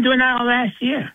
been doing that all last year.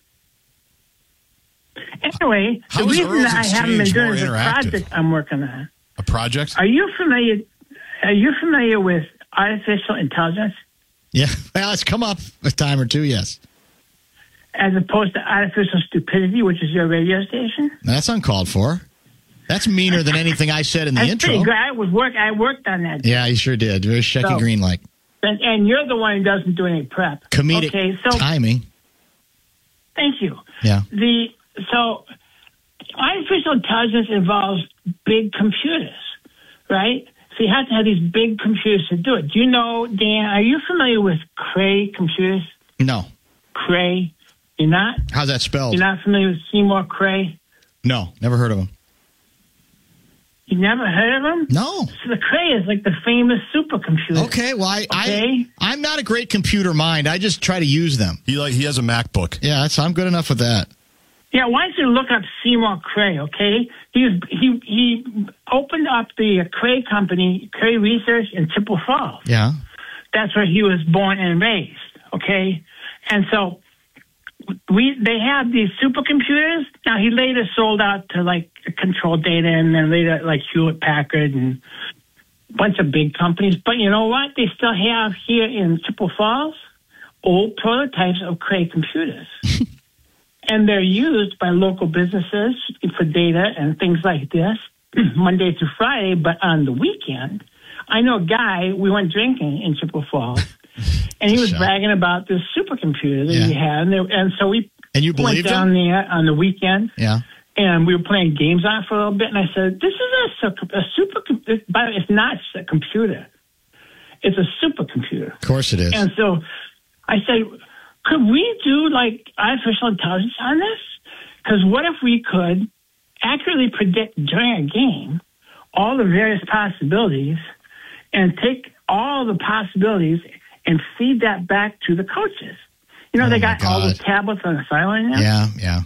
Anyway, the reason that I haven't been doing is a project I'm working on. A project? Are you familiar with artificial intelligence? Yeah, well, it's come up a time or two, yes. As opposed to artificial stupidity, which is your radio station? That's uncalled for. That's meaner than anything I said in the intro. Pretty good. I worked on that. Yeah, you sure did. Very Shecky Green-like. And you're the one who doesn't do any prep. Comedic timing. Thank you. Yeah. So artificial intelligence involves big computers, right? So you have to have these big computers to do it. Do you know, Dan, are you familiar with Cray computers? No. Cray? You're not? How's that spelled? You're not familiar with Seymour Cray? No, never heard of him. You never heard of him? No. So the Cray is like the famous supercomputer. Okay, well, I'm not a great computer mind. I just try to use them. He has a MacBook. Yeah, I'm good enough with that. Yeah, why don't you look up Seymour Cray, okay? He opened up the Cray company, Cray Research, in Chippewa Falls. Yeah. That's where he was born and raised, okay? And so they have these supercomputers. Now, he later sold out to, like, Control Data and then later, like, Hewlett-Packard and a bunch of big companies. But you know what? They still have here in Chippewa Falls old prototypes of Cray computers. And they're used by local businesses for data and things like this, Monday through Friday. But on the weekend, I know a guy, we went drinking in Chippewa Falls, and he was bragging about this supercomputer that he had. And so we went down there on the weekend. Yeah. And we were playing games on it for a little bit. And I said, this is a supercomputer. But it's not a computer. It's a supercomputer. Of course it is. And so I said, could we do, like, artificial intelligence on this? Because what if we could accurately predict during a game all the various possibilities and take all the possibilities and feed that back to the coaches? You know, they got all the tablets on the sideline now. Yeah.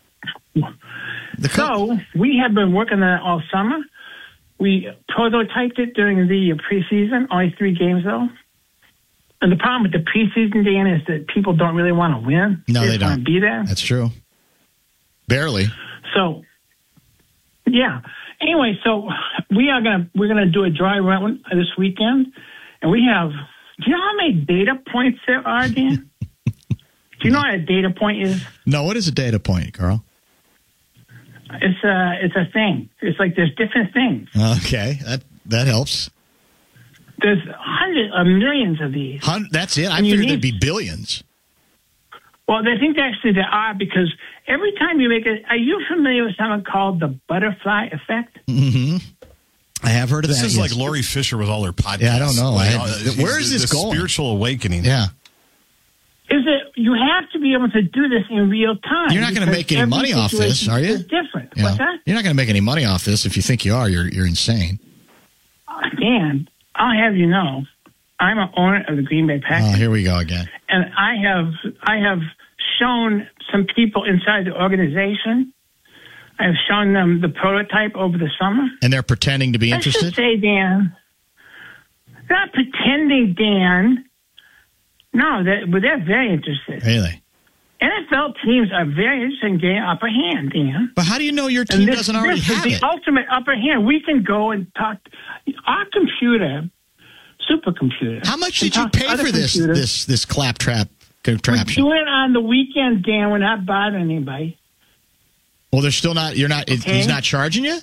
So we have been working on it all summer. We prototyped it during the preseason, only 3 games, though. And the problem with the preseason, Dan, is that people don't really want to win. No, they don't. Want to be there. That's true. Barely. So, yeah. Anyway, so we're gonna do a dry run this weekend, and we have. Do you know how many data points there are, Dan? Do you know what a data point is? No. What is a data point, Carl? It's a thing. It's like there's different things. Okay, that helps. There's hundreds of millions of these. That's it? I figured there'd be billions. Well, I think actually there are, because every time you make it... Are you familiar with something called the butterfly effect? Mm-hmm. I have heard of that. This is like Lori Fisher with all her podcasts. Yeah, I don't know. Where is this going? Spiritual awakening. Yeah. Is it... You have to be able to do this in real time. You're not going to make any money off this, are you? It's different. Yeah. What's that? You're not going to make any money off this. If you think you are, you're insane. Dan, I'll have you know, I'm an owner of the Green Bay Packers. Oh, here we go again. And I have shown some people inside the organization. I've shown them the prototype over the summer. And they're pretending to be interested? I should say, Dan, they're not pretending, Dan. No, they're very interested. Really? NFL teams are very interested in getting upper hand, Dan. But how do you know your team doesn't already have it? This is the ultimate upper hand. We can go and talk. Our computer, supercomputer. How much did you pay for this claptrap contraption? We're doing it on the weekend, Dan. We're not bothering anybody. Well, they're still not. You're not. Okay. He's not charging you.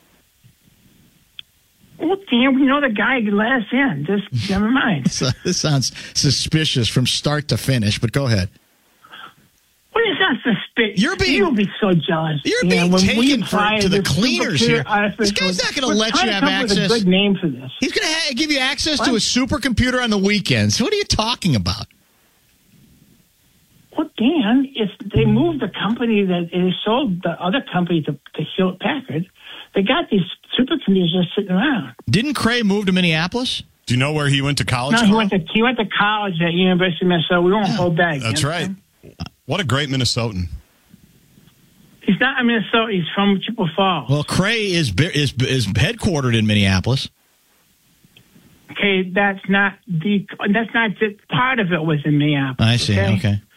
Well, Dan, we know the guy who let us in. Just never mind. So, this sounds suspicious from start to finish. But go ahead. What is that suspicious? You'll be so jealous. You're being taken to the cleaners here. This guy's not going to let you have access. A good name for this. He's going to give you access to a supercomputer on the weekends. What are you talking about? Well, Dan, they moved the company that they sold the other company to Hewlett-Packard. They got these supercomputers just sitting around. Didn't Cray move to Minneapolis? Do you know where he went to college? No, he went to college at University of Minnesota. We won't hold back. That's right. What a great Minnesotan. He's not in Minnesota. He's from Chippewa Falls. Well, Cray is headquartered in Minneapolis. Okay, that's not just part of it was in Minneapolis. I see. Okay.